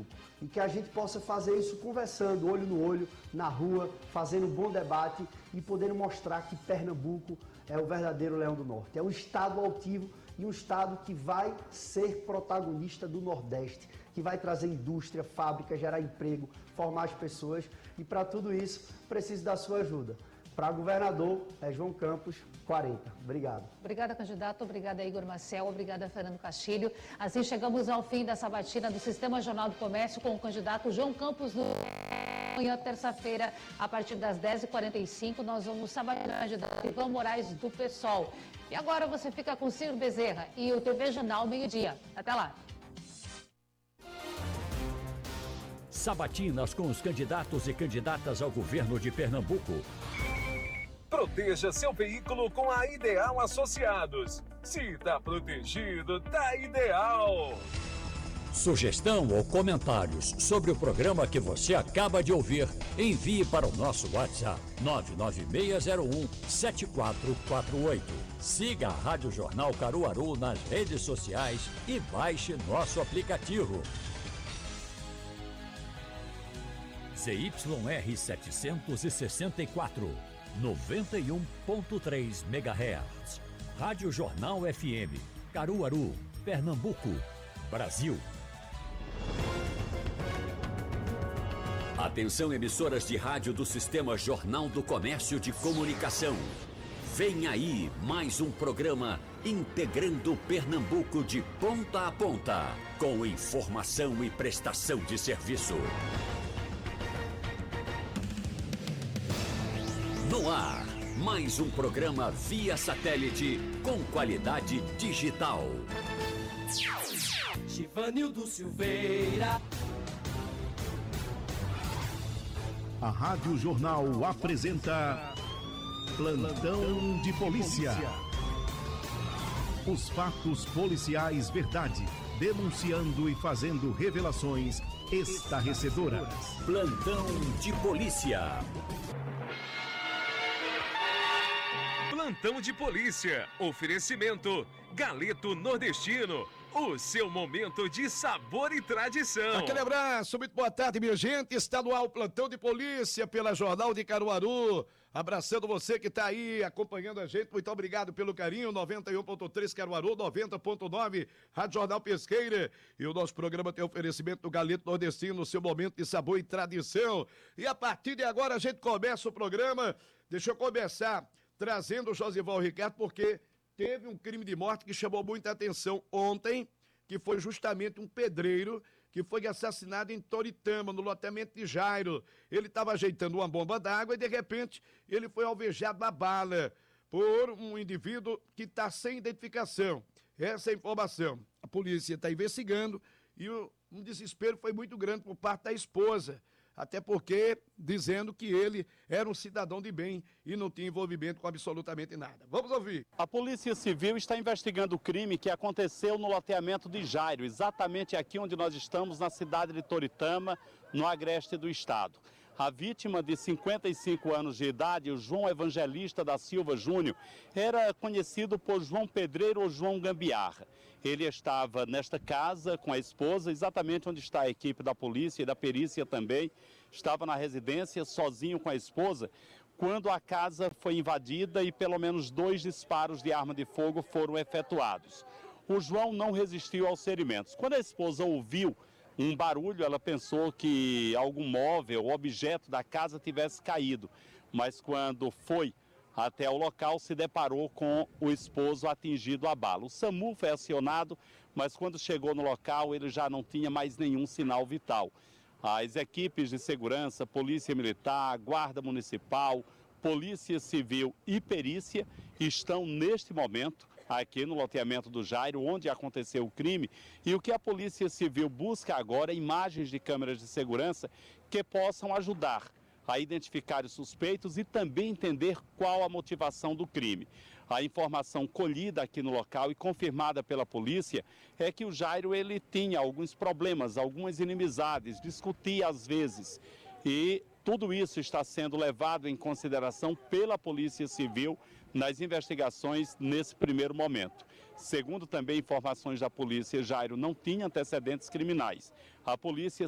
Pernambuco. E que a gente possa fazer isso conversando, olho no olho, na rua, fazendo um bom debate e podendo mostrar que Pernambuco é o verdadeiro Leão do Norte. É um estado altivo e um estado que vai ser protagonista do Nordeste, que vai trazer indústria, fábrica, gerar emprego, formar as pessoas. E para tudo isso, preciso da sua ajuda. Para governador, é João Campos, 40. Obrigado. Obrigada, candidato. Obrigada, Igor Maciel. Obrigada, Fernando Castilho. Assim chegamos ao fim dessa sabatina do Sistema Jornal do Comércio com o candidato João Campos. Amanhã, terça-feira, a partir das 10h45, nós vamos sabatinar o candidato Ivan Moraes do PSOL. E agora você fica com Ciro Bezerra e o TV Jornal Meio-Dia. Até lá. Sabatinas com os candidatos e candidatas ao governo de Pernambuco. Proteja seu veículo com a Ideal Associados. Se tá protegido, tá ideal. Sugestão ou comentários sobre o programa que você acaba de ouvir, envie para o nosso WhatsApp 99601-7448. Siga a Rádio Jornal Caruaru nas redes sociais e baixe nosso aplicativo. ZYR 764, 91.3 MHz. Rádio Jornal FM, Caruaru, Pernambuco, Brasil. Atenção, emissoras de rádio do Sistema Jornal do Comércio de Comunicação. Vem aí mais um programa integrando Pernambuco de ponta a ponta, com informação e prestação de serviço. No ar, mais um programa via satélite com qualidade digital. Givanildo Silveira. A Rádio Jornal apresenta Plantão de Polícia. Os fatos policiais verdade, denunciando e fazendo revelações estarrecedoras. Plantão de Polícia. Plantão de Polícia. Oferecimento Galeto Nordestino. O seu momento de sabor e tradição. Aquele abraço, muito boa tarde, minha gente. Está no ar o Plantão de Polícia pela Jornal de Caruaru. Abraçando você que está aí acompanhando a gente. Muito obrigado pelo carinho. 91.3 Caruaru, 90.9 Rádio Jornal Pesqueira. E o nosso programa tem oferecimento do Galeto Nordestino, o seu momento de sabor e tradição. E a partir de agora a gente começa o programa. Deixa eu começar trazendo o Josival Ricardo, porque teve um crime de morte que chamou muita atenção ontem, que foi justamente um pedreiro que foi assassinado em Toritama, no loteamento de Jairo. Ele estava ajeitando uma bomba d'água e, de repente, ele foi alvejado a bala por um indivíduo que está sem identificação. Essa é a informação. A polícia está investigando e um desespero foi muito grande por parte da esposa, até porque dizendo que ele era um cidadão de bem e não tinha envolvimento com absolutamente nada. Vamos ouvir. A Polícia Civil está investigando o crime que aconteceu no loteamento de Jairo, exatamente aqui onde nós estamos, na cidade de Toritama, no agreste do estado. A vítima, de 55 anos de idade, o João Evangelista da Silva Júnior, era conhecido por João Pedreiro ou João Gambiarra. Ele estava nesta casa com a esposa, exatamente onde está a equipe da polícia e da perícia também. Estava na residência sozinho com a esposa, quando a casa foi invadida e pelo menos 2 disparos de arma de fogo foram efetuados. O João não resistiu aos ferimentos. Quando a esposa ouviu um barulho, ela pensou que algum móvel, objeto da casa tivesse caído, mas quando foi até o local, se deparou com o esposo atingido a bala. O SAMU foi acionado, mas quando chegou no local, ele já não tinha mais nenhum sinal vital. As equipes de segurança, Polícia Militar, Guarda Municipal, Polícia Civil e Perícia estão neste momento aqui no loteamento do Jairo, onde aconteceu o crime, e o que a Polícia Civil busca agora é imagens de câmeras de segurança que possam ajudar a identificar os suspeitos e também entender qual a motivação do crime. A informação colhida aqui no local e confirmada pela polícia é que o Jairo ele tinha alguns problemas, algumas inimizades, discutia às vezes, e tudo isso está sendo levado em consideração pela Polícia Civil nas investigações nesse primeiro momento. Segundo também informações da polícia, Jairo não tinha antecedentes criminais. A Polícia